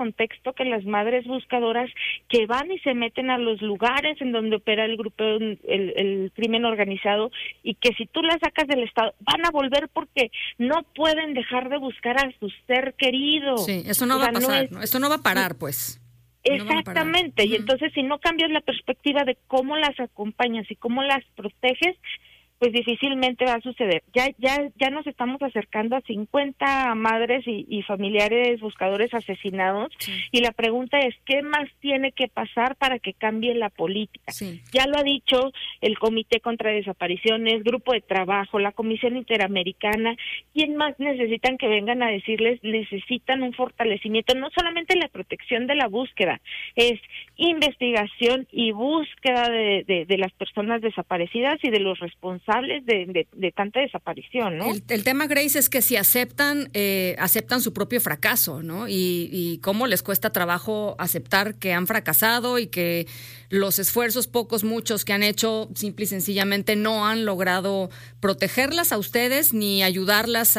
contexto que las madres buscadoras que van y se meten a los lugares en donde opera el grupo, el crimen organizado, y que si tú las sacas del estado van a volver porque no pueden dejar de buscar a su ser querido. Sí, eso no va a pasar, ¿no? Esto no va a parar, pues. Exactamente, y entonces si no cambias la perspectiva de cómo las acompañas y cómo las proteges, pues difícilmente va a suceder. Ya nos estamos acercando a 50 madres y familiares buscadores asesinados, y la pregunta es, ¿qué más tiene que pasar para que cambie la política? Sí. Ya lo ha dicho el Comité contra Desapariciones, Grupo de Trabajo, la Comisión Interamericana. ¿Quién más necesitan que vengan a decirles? Necesitan un fortalecimiento, no solamente la protección de la búsqueda, es investigación y búsqueda de las personas desaparecidas y de los responsables de tanta desaparición, ¿no? El tema, Grace, es que si aceptan su propio fracaso, ¿no? Y cómo les cuesta trabajo aceptar que han fracasado y que los esfuerzos, pocos, muchos que han hecho, simple y sencillamente no han logrado protegerlas a ustedes ni ayudarlas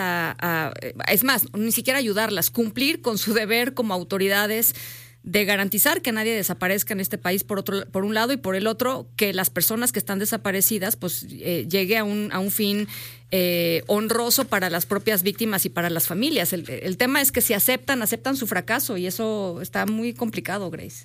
es más, ni siquiera ayudarlas, cumplir con su deber como autoridades de garantizar que nadie desaparezca en este país por un lado, y por el otro que las personas que están desaparecidas pues llegue a un fin honroso para las propias víctimas y para las familias. El tema es que si aceptan su fracaso, y eso está muy complicado, Grace.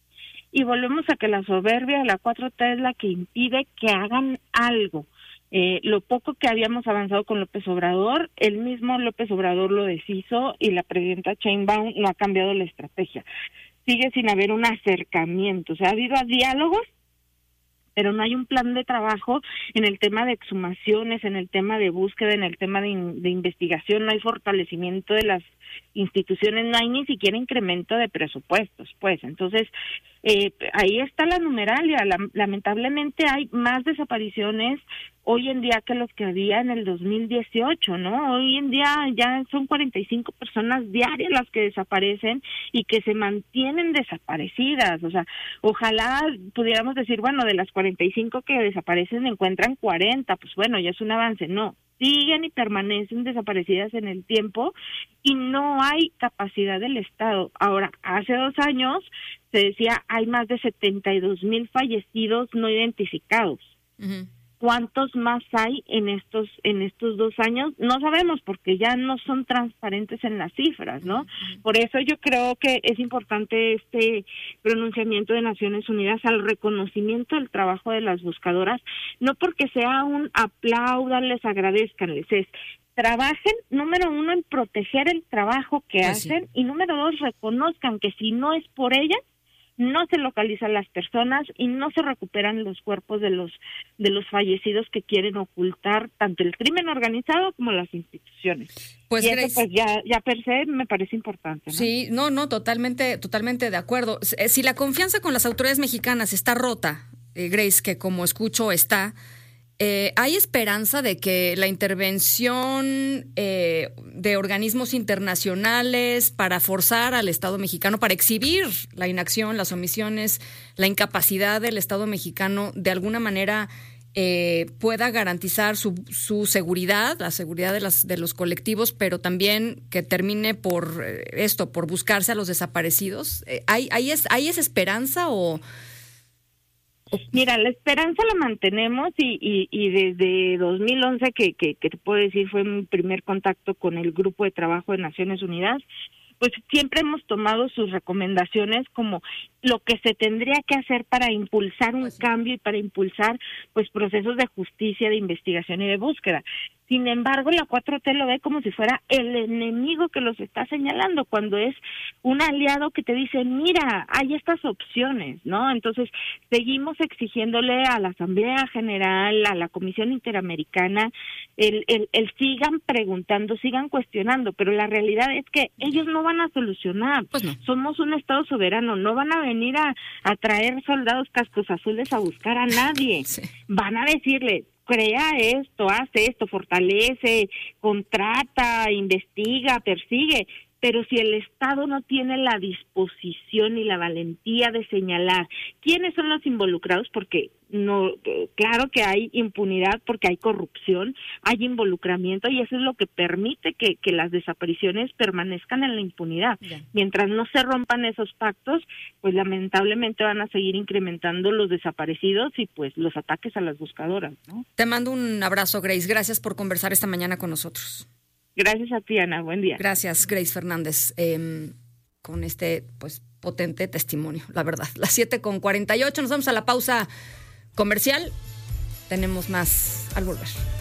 Y volvemos a que la soberbia de la 4T es la que impide que hagan algo. Lo poco que habíamos avanzado con López Obrador, el mismo López Obrador lo deshizo, y la presidenta Sheinbaum no ha cambiado la estrategia. Sigue sin haber un acercamiento, o sea, ha habido diálogos, pero no hay un plan de trabajo en el tema de exhumaciones, en el tema de búsqueda, en el tema de investigación. No hay fortalecimiento de las instituciones, no hay ni siquiera incremento de presupuestos, pues. Entonces, ahí está la numeralia. Lamentablemente hay más desapariciones hoy en día que los que había en el 2018, ¿no? Hoy en día ya son 45 personas diarias las que desaparecen y que se mantienen desaparecidas. O sea, ojalá pudiéramos decir, bueno, de las 45 que desaparecen encuentran 40, pues bueno, ya es un avance. No, siguen y permanecen desaparecidas en el tiempo y no hay capacidad del Estado. Ahora, hace 2 años se decía hay más de 72,000 fallecidos no identificados. Uh-huh. ¿Cuántos más hay en estos 2 años? No sabemos, porque ya no son transparentes en las cifras, ¿no? Uh-huh. Por eso yo creo que es importante este pronunciamiento de Naciones Unidas al reconocimiento del trabajo de las buscadoras, no porque sea un apláudanles, agradezcanles, es trabajen, número 1, en proteger el trabajo que hacen, sí. Y número 2, reconozcan que si no es por ellas, no se localizan las personas y no se recuperan los cuerpos de los fallecidos que quieren ocultar tanto el crimen organizado como las instituciones. Pues, y Grace, eso pues ya per se me parece importante, ¿no? Sí, no, totalmente de acuerdo. Si la confianza con las autoridades mexicanas está rota, Grace, que como escucho está, ¿hay esperanza de que la intervención de organismos internacionales para forzar al Estado mexicano, para exhibir la inacción, las omisiones, la incapacidad del Estado mexicano, de alguna manera pueda garantizar su seguridad, la seguridad de los colectivos, pero también que termine por buscarse a los desaparecidos? ¿Hay esa esperanza o...? Mira, la esperanza la mantenemos y desde 2011 que te puedo decir fue mi primer contacto con el Grupo de Trabajo de Naciones Unidas, pues siempre hemos tomado sus recomendaciones como lo que se tendría que hacer para impulsar un cambio y para impulsar pues procesos de justicia, de investigación y de búsqueda. Sin embargo, la 4T lo ve como si fuera el enemigo que los está señalando, cuando es un aliado que te dice, mira, hay estas opciones, ¿no? Entonces, seguimos exigiéndole a la Asamblea General, a la Comisión Interamericana, el sigan preguntando, sigan cuestionando, pero la realidad es que ellos no van a solucionar. Pues no. Somos un Estado soberano, no van a venir a traer soldados cascos azules a buscar a nadie. Sí. Van a decirle, crea esto, hace esto, fortalece, contrata, investiga, persigue, pero si el Estado no tiene la disposición y la valentía de señalar quiénes son los involucrados, porque no, claro que hay impunidad porque hay corrupción, hay involucramiento y eso es lo que permite que las desapariciones permanezcan en la impunidad. Bien. Mientras no se rompan esos pactos, pues lamentablemente van a seguir incrementando los desaparecidos y pues los ataques a las buscadoras, ¿no? Te mando un abrazo, Grace. Gracias por conversar esta mañana con nosotros. Gracias a ti, Ana. Buen día. Gracias, Grace Fernández, con este pues potente testimonio, la verdad. Las 7:48, nos vamos a la pausa comercial. Tenemos más al volver.